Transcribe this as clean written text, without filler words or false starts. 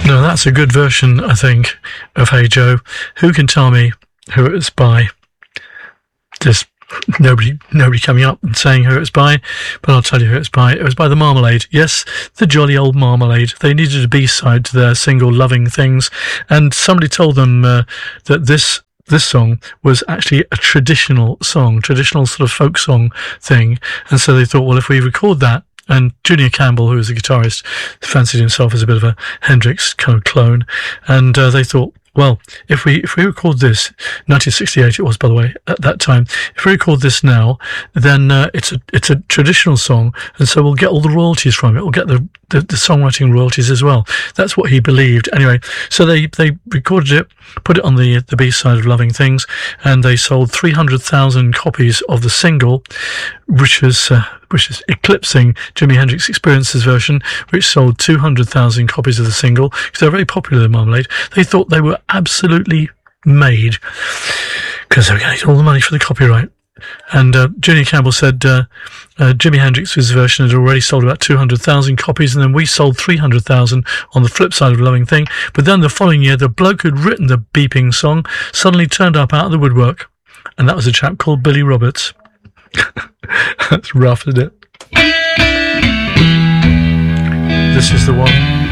No, that's a good version, I think, of Hey Joe. Who can tell me who it was by? Just nobody coming up and saying who it's by, but I'll tell you who it's by. It was by the Marmalade. Yes, the jolly old Marmalade. They needed a B-side to their single Loving Things, and somebody told them that this song was actually a traditional song, traditional sort of folk song thing, and so they thought, well, if we record that. And Junior Campbell, who was a guitarist, fancied himself as a bit of a Hendrix kind of clone, and they thought, well, if we record this, 1968 it was, by the way, at that time, if we record this now, then it's a traditional song, and so we'll get all the royalties from it. We'll get the songwriting royalties as well. That's what he believed. Anyway, so they recorded it, put it on the B-side of Loving Things, and they sold 300,000 copies of the single, which is eclipsing Jimi Hendrix Experience's version, which sold 200,000 copies of the single, because they're very popular, the Marmalade. They thought they were absolutely made, because they were getting all the money for the copyright. And Junior Campbell said Jimi Hendrix's version had already sold about 200,000 copies, and then we sold 300,000 on the flip side of Loving Thing. But then the following year, the bloke who'd written the beeping song suddenly turned up out of the woodwork, and that was a chap called Billy Roberts. That's rough, isn't it? This is the one.